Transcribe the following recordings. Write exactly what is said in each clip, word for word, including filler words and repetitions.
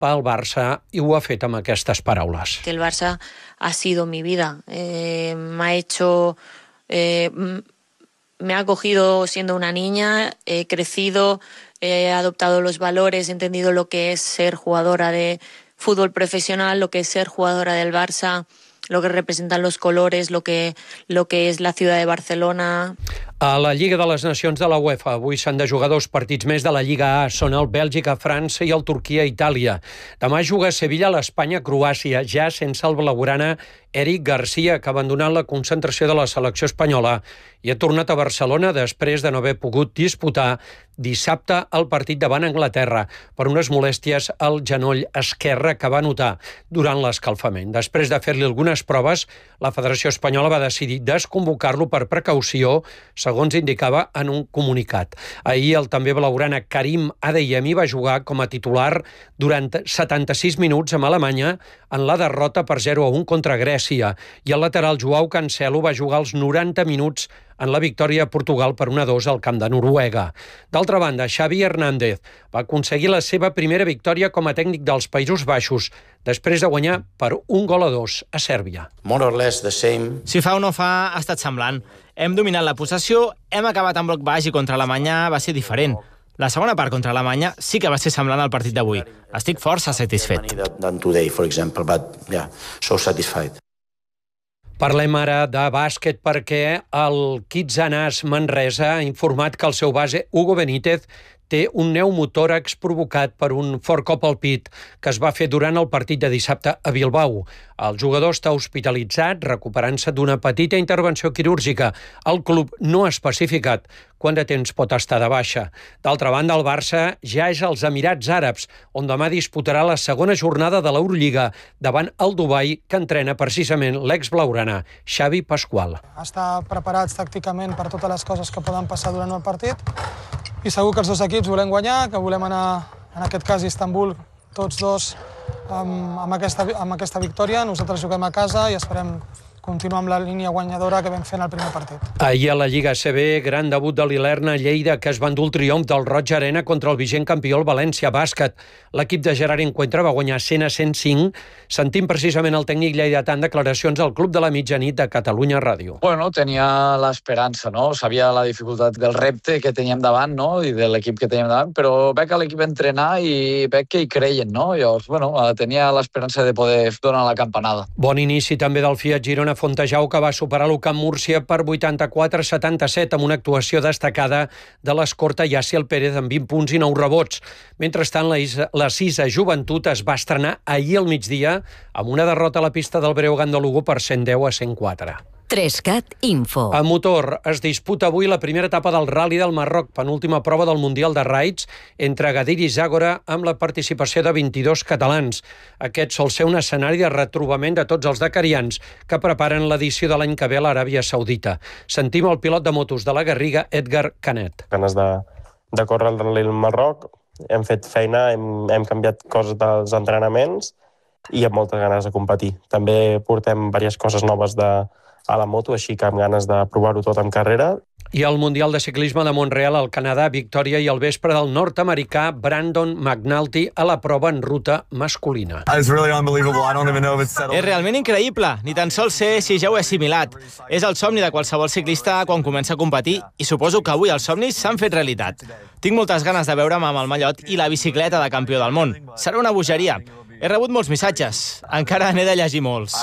pel Barça i ho ha fet amb aquestes paraules. Que el Barça ha sido mi vida. Eh, me ha hecho... Eh, me ha acogido siendo una niña, he crecido, he adoptado los valores, he entendido lo que es ser jugadora de fútbol profesional, lo que es ser jugadora del Barça, lo que representan los colores, lo que, lo que es la ciudad de Barcelona. A la Lliga de les Nacions de la UEFA avui s'han de jugar dos partits més de la Lliga A. Són el Bèlgica-França i el Turquia-Itàlia. Demà juga a Sevilla l'Espanya-Croàcia, ja sense el blaugrana Eric Garcia, que ha abandonat la concentració de la selecció espanyola i ha tornat a Barcelona després de no haver pogut disputar dissabte el partit davant Anglaterra per unes molèsties al genoll esquerre que va notar durant l'escalfament. Després de fer-li algunes proves, la Federació Espanyola va decidir desconvocar-lo per precaució, segons indicava en un comunicat. Ahir el també blaugrana Karim Adeyemi va jugar com a titular durant setanta-sis minuts amb Alemanya en la derrota per zero a un contra Grècia i el lateral Joao Cancelo va jugar els noranta minuts en la victòria a Portugal per un a dos al camp de Noruega. D'altra banda, Xavi Hernández va aconseguir la seva primera victòria com a tècnic dels Països Baixos després de guanyar per un gol a dos a Sèrbia. More or less the same. Si fa o no fa, ha estat semblant. Hem dominat la possessió, hem acabat en bloc baix i contra Alemanya va ser diferent. La segona part contra Alemanya sí que va ser semblant al partit d'avui. Estic força satisfet. Than today, for example, but yeah, so satisfied. Parlem ara de bàsquet perquè el Kitsanàs Manresa ha informat que el seu base Hugo Benítez té un pneumotòrax provocat per un fort cop al pit que es va fer durant el partit de dissabte a Bilbao. El jugador està hospitalitzat, recuperant-se d'una petita intervenció quirúrgica. El club no ha especificat quant de temps pot estar de baixa. D'altra banda, el Barça ja és als Emirats Àrabs, on demà disputarà la segona jornada de l'Eurolliga davant el Dubai, que entrena precisament l'ex-blaugrana Xavi Pasqual. Estar preparats tàcticament per totes les coses que poden passar durant el partit i segur que els dos equips volem guanyar, que volem anar, en aquest cas, a Istanbul, tots dos amb, amb, aquesta, amb aquesta victòria. Nosaltres juguem a casa i esperem continuar amb la línia guanyadora que vam fer en el primer partit. Ahir a la Lliga A C B, gran debut de l'Ilerna Lleida, que es va endur el triomf del Roig Arena contra el vigent campió el València Bàsquet. L'equip de Gerard Encuentra va guanyar cent a cent cinc. Sentim precisament el tècnic lleidatà en declaracions al Club de la Mitjanit de Catalunya Ràdio. Bueno, tenia l'esperança, no? Sabia la dificultat del repte que teníem davant, no? I de l'equip que teníem davant, però veig que l'equip entrenar i veig que hi creien, no? Llavors, bueno, tenia l'esperança de poder donar la campanada. Bon inici també del Fiat Girona Fontejau, que va superar l'U Camp Múrcia per vuitanta-quatre a setanta-set amb una actuació destacada de l'escorta Yaciel Pérez amb vint punts i nou rebots. Mentrestant, la, la Sisa Joventut es va estrenar ahir al migdia amb una derrota a la pista del Breogán de Lugo per cent deu a cent quatre. Trescat Info. A motor es disputa avui la primera etapa del Rally del Marroc, penúltima prova del Mundial de Raids entre Agadir i Zàgora amb la participació de vint-i-dos catalans. Aquest sol ser un escenari de retrobament de tots els dakarians que preparen l'edició de l'any que ve a l'Aràbia Saudita. Sentim el pilot de motos de la Garriga, Edgar Canet. Ganes de, de córrer el Rally del Marroc, hem fet feina, hem, hem canviat coses dels entrenaments i amb moltes ganes de competir. També portem diverses coses noves de a la moto, així que amb ganes de provar-ho tot en carrera. I el Mundial de Ciclisme de Montreal al Canadà, victòria i al vespre del nord-americà Brandon McNulty a la prova en ruta masculina. Really és realment increïble, ni tan sols sé si ja ho he assimilat. És el somni de qualsevol ciclista quan comença a competir i suposo que avui els somnis s'han fet realitat. Tinc moltes ganes de veure'm amb el mallot i la bicicleta de campió del món. Serà una bogeria. He rebut molts missatges. Encara n'he de llegir molts.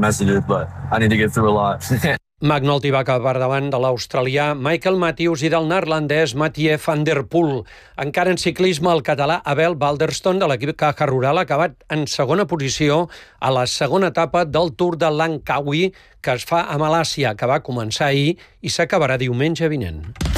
McNulty va acabar per davant de l'australià Michael Matthews i del neerlandès Mathieu van der Poel. Encara en ciclisme, el català Abel Balderston de l'equip Caja Rural ha acabat en segona posició a la segona etapa del Tour de Langkawi que es fa a Malàisia, que va començar ahir i s'acabarà diumenge vinent.